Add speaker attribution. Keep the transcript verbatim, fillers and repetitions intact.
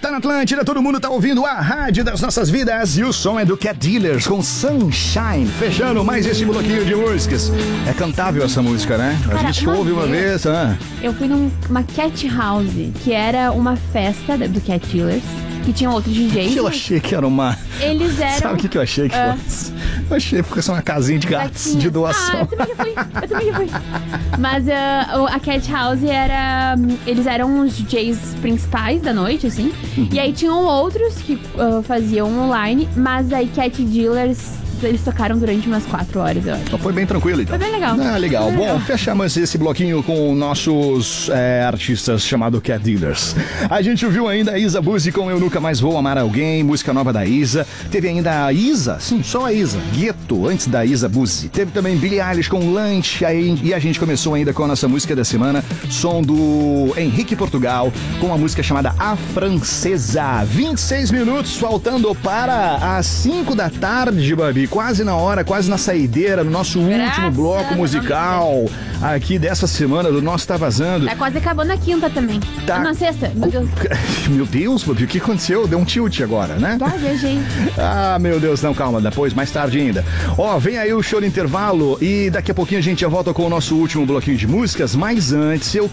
Speaker 1: Tá na Atlântida, todo mundo tá ouvindo a rádio das nossas vidas e o som é do Cat Dealers com Sunshine, fechando mais esse bloquinho de músicas. É cantável essa música, né? A
Speaker 2: Cara,
Speaker 1: gente
Speaker 2: uma
Speaker 1: ouve uma
Speaker 2: vez,
Speaker 1: vez, ah.
Speaker 2: Eu fui numa Cat House, que era uma festa do Cat Dealers, que tinha outro D J.
Speaker 1: Que eu achei que era uma...
Speaker 2: Eles eram...
Speaker 1: Sabe o que, que eu achei que
Speaker 2: uh,
Speaker 1: fosse? Eu achei que fosse uma casinha de gatos
Speaker 2: gatinhas.
Speaker 1: de doação.
Speaker 2: Ah, eu também já fui, eu também já fui. Mas uh, a Cat House era... Eles eram os D Js principais da noite, assim. Uhum. E aí tinham outros que uh, faziam online, mas aí Cat Dealers... Eles tocaram durante umas quatro horas, eu acho.
Speaker 1: Foi bem tranquilo, então.
Speaker 2: Foi bem legal.
Speaker 1: Ah, legal.
Speaker 2: Foi
Speaker 1: Bom,
Speaker 2: legal.
Speaker 1: fechamos esse bloquinho com nossos é, artistas chamado Cat Dealers. A gente ouviu ainda a Isa Buzzi com Eu Nunca Mais Vou Amar Alguém, música nova da Isa. Teve ainda a Isa, sim, só a Isa, Gueto, antes da Isa Buzzi. Teve também Billie Eilish com Lunch, aí, e a gente começou ainda com a nossa música da semana, som do Henrique Portugal, com uma música chamada A Francesa. vinte e seis minutos faltando para as cinco da tarde, Babi. Quase na hora, quase na saideira, no nosso
Speaker 2: Graças
Speaker 1: último bloco musical aqui dessa semana do nosso Tá Vazando.
Speaker 2: Tá quase acabando na quinta também.
Speaker 1: Tá.
Speaker 2: Na sexta, meu Deus.
Speaker 1: Meu Deus, Babi, o que aconteceu? Deu um tilt agora, né?
Speaker 2: Tá, viajei.
Speaker 1: Ah, meu Deus, não, calma, depois, mais tarde ainda. Ó, vem aí o show do intervalo e daqui a pouquinho a gente já volta com o nosso último bloquinho de músicas, mas antes eu